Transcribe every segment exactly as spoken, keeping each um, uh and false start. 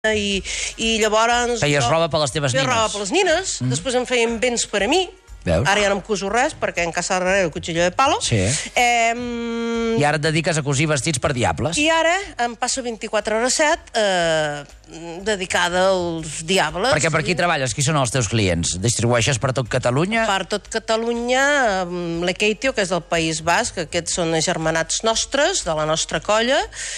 I, i llavors... Feies roba per les teves nines. Feia roba per les nines, mm. després em feien vents per a mi. Veus? Ara ja no em coso res, perquè en casa darrere el cuchillo de palo. Sí. Eh, I ara et dediques a cosir vestits per diables. I ara em passo vint-i-quatre hores set eh, dedicada als diables. Perquè per qui treballes? Qui són els teus clients? Distribueixes per tot Catalunya? Per tot Catalunya, l'Ekeitio, que és del País Basc, aquests són germanats nostres, de la nostra colla,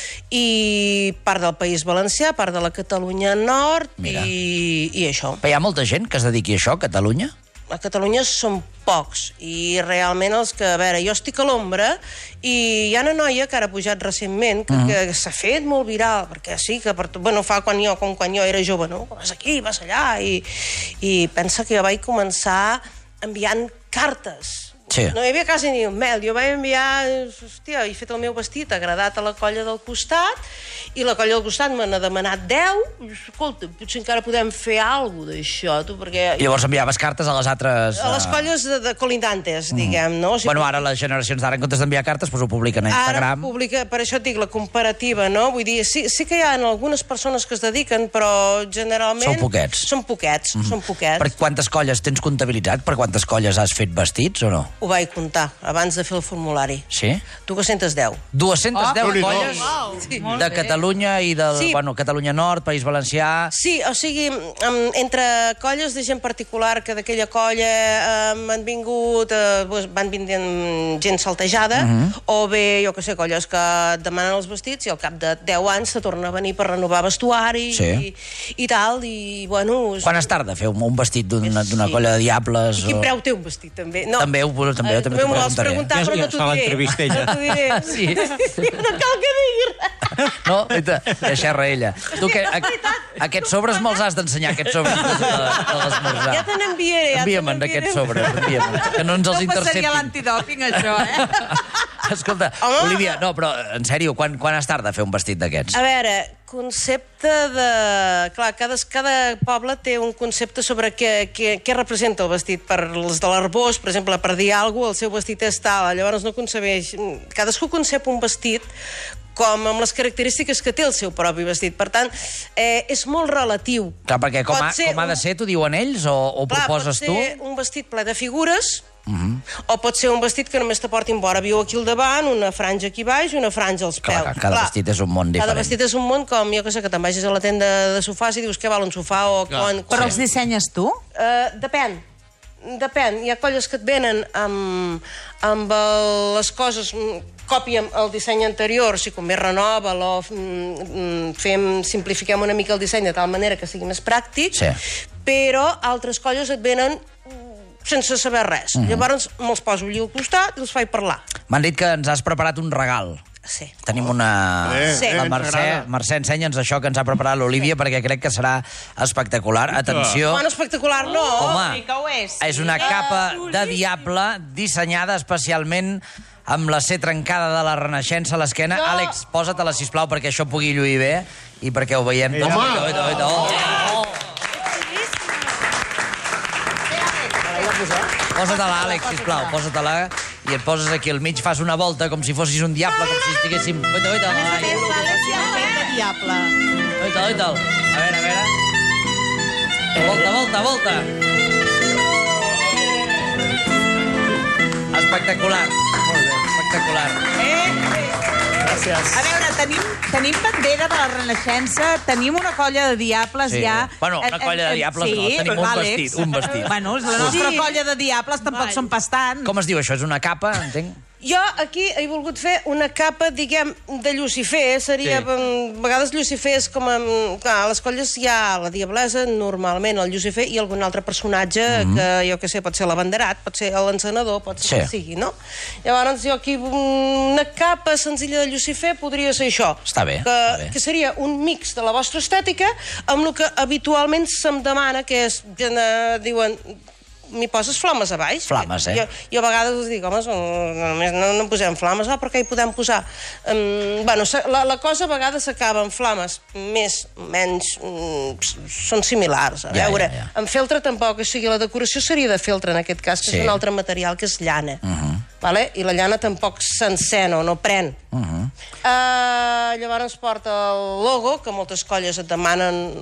i part del País Valencià, part de la Catalunya Nord, i, i això. Però hi ha molta gent que es dediqui a això, a Catalunya? A Catalunya són pocs, i realment els que, a veure, jo estic a l'ombra, i hi ha una noia que ara ha pujat recentment, que, mm. que s'ha fet molt viral, perquè sí, que per, bueno, fa quan jo, com quan jo era jove, no? Vas aquí, vas allà, i, i pensa que jo vaig començar enviant cartes. Sí. No hi havia quasi ni un mail. Jo vaig enviar... Hòstia, he fet el meu vestit, agradat a la colla del costat, i la colla del costat me n'ha demanat deu. I, escolta, potser encara podem fer alguna cosa d'això, tu, perquè... I llavors enviaves cartes a les altres... A les colles de, de colindantes, mm. diguem, no? O sigui, bueno, ara les generacions d'ara, en comptes d'enviar cartes, doncs ho publiquen a Instagram. Ara publica, per això et dic, la comparativa, no? Vull dir, sí, sí que hi ha algunes persones que es dediquen, però generalment... Són poquets. Són poquets, mm. són poquets. Per quantes colles tens comptabilitzat? Per quantes colles has fet vestits, o no? Ho vaig comptar, abans de fer el formulari. Sí? dues-centes deu. dues-centes deu Oh, colles wow. Sí. de Catalunya i de, sí. bueno, Catalunya Nord, País Valencià... Sí, o sigui, entre colles de gent particular que d'aquella colla eh, han vingut, eh, van vinguent gent saltejada, uh -huh. o bé, jo que sé, colles que demanen els vestits i al cap de deu anys se torna a venir per renovar vestuari sí. i, i tal, i bueno... Quan es tarda fer un, un vestit d'una sí. colla de diables? I quin o... preu té un vestit, també? No. També, ho, també, eh, també t'ho preguntaré. Preguntar, però no t'ho diré. No t'ho diré. Sí. No cal que digui res. No? Deixar-la ella. Tu, que, a, aquests sobres me'ls has d'ensenyar, aquests sobres de, de, de l'esmorzar. Ja te n'enviaré. Ja envia'm aquests sobres, envia'm. Que no ens els interceptin. No passaria l'antidòping, això, eh? Escolta, Home. Olivia, no, però, en sèrio, quan, quan es tarda a fer un vestit d'aquests? A veure, concepte de... Clar, cada, cada poble té un concepte sobre què, què, què representa el vestit. Per els de l'Arbós, per exemple, per dir alguna cosa, el seu vestit és tal, llavors no concebeix... Cadascú concep un vestit com amb les característiques que té el seu propi vestit. Per tant, eh, és molt relatiu. Clar, perquè com, ha, com ha de ser, t'ho diuen ells, o ho clar, proposes tu? Pot ser un vestit ple de figures, uh -huh. o pot ser un vestit que només te portin vora viu aquí al davant, una franja aquí baix i una franja als peus. Clar, cada clar, vestit és un món diferent. Cada vestit és un món com, jo que sé, que te'n vagis a la tenda de sofàs i dius què val un sofà o... Quan, quan... Però els dissenyes tu? Uh, depèn. Depèn. Hi ha colles que et venen amb, amb el, les coses... còpia el disseny anterior, si convé renova-lo, o mm, fem, simplifiquem una mica el disseny de tal manera que sigui més pràctic, sí. però altres colles et venen sense saber res. Mm-hmm. Llavors me'ls poso allà al costat i els faig parlar. M'han dit que ens has preparat un regal. Sí. Tenim una... Eh, sí. La Mercè, Mercè, ensenya'ns això que ens ha preparat l'Olivia, perquè crec que serà espectacular. Atenció... Bueno, espectacular no. Home, sí que ho és. És una capa de diable dissenyada especialment amb la C trencada de la Renaixença a l'esquena. No. Àlex, posa-te-la, sisplau, perquè això pugui lluir bé i perquè ho veiem. Home! Oh, oh, oh. Posa-te-la, Àlex, sisplau, posa-te-la i et poses aquí al mig, fas una volta com si fossis un diable, com si estiguéssim... Oita, oita, L'Àlex ja de diable. Oita, oita. A veure, a veure. Volta, volta, volta. Espectacular. Molt bé, espectacular. Eh, eh. Gràcies. A veure, tenim, tenim bandera de la Renaixença, tenim una colla de diables Sí. ja... Bueno, una colla de diables sí, no, tenim un Àlex. vestit, un vestit. Bueno, la nostra Sí. colla de diables tampoc són pas tant. Com es diu això? És una capa, entenc? Jo aquí he volgut fer una capa, diguem, de Llucifer. Seria, Sí. a vegades Llucifer és com... A, clar, a les colles hi ha la Diablesa, normalment el Llucifer, i algun altre personatge mm -hmm. que, jo què sé, pot ser l'abanderat, pot ser l'encenedor, pot ser Sí. que sigui, no? Llavors, jo aquí una capa senzilla de Llucifer podria ser això. Està bé, Que, està bé. que seria un mix de la vostra estètica amb el que habitualment se'm demana, que és, eh, diuen... m'hi poses flames a baix. Flames, eh? Jo, jo a vegades us dic, home, només no, no posem flames, ah, però què hi podem posar? Um, bueno, la, la cosa a vegades s'acaba amb flames, més, menys, um, són similars. A veure, ja, ja. en feltre tampoc, o sigui, la decoració seria de feltre en aquest cas, que Sí. és un altre material, que és llana. Uh -huh. vale? I la llana tampoc s'encena o no pren. Uh -huh. uh, llavors porta el logo, que moltes colles et demanen